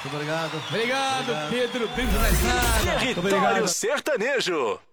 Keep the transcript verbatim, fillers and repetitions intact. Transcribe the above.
Muito obrigado. Obrigado, Obrigado. Pedro. Beijo na estrada. Território Sertanejo.